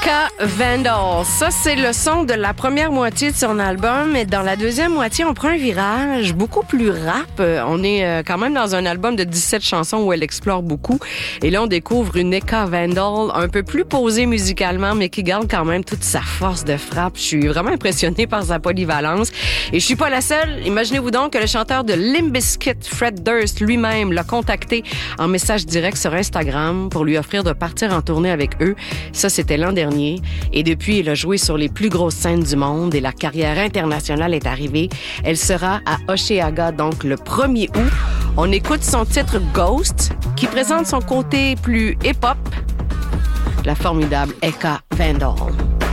Eka Vandal. Ça, c'est le son de la première moitié de son album. Et dans la deuxième moitié, on prend un virage beaucoup plus rap. On est quand même dans un album de 17 chansons où elle explore beaucoup. Et là, on découvre une Eka Vandal un peu plus posée musicalement, mais qui garde quand même toute sa force de frappe. Je suis vraiment impressionnée par sa polyvalence. Et je suis pas la seule. Imaginez-vous donc que le chanteur de Limp Bizkit, Fred Durst, lui-même l'a contacté en message direct sur Instagram pour lui offrir de partir en tournée avec eux. Ça, c'était l'an dernier. Et depuis, il a joué sur les plus grosses scènes du monde et la carrière internationale est arrivée. Elle sera à Osheaga, donc le 1er août. On écoute son titre Ghost, qui présente son côté plus hip-hop. La formidable Eka Vandal.